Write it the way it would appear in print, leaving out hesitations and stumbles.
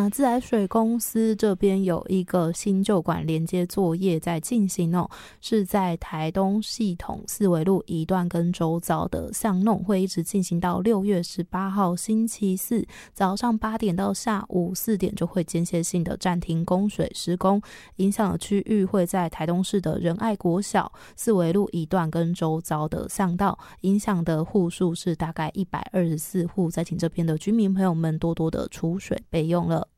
那自来水公司这边有一个新旧管连接作业在进行哦，是在台东系统四维路一段跟周遭的巷弄，会一直进行到6月18号星期四早上8点到下午4点，就会间歇性的暂停供水施工，影响的区域会在台东市的仁爱国小、四维路一段跟周遭的巷道，影响的户数是大概124户，再请这边的居民朋友们多多的储水备用了。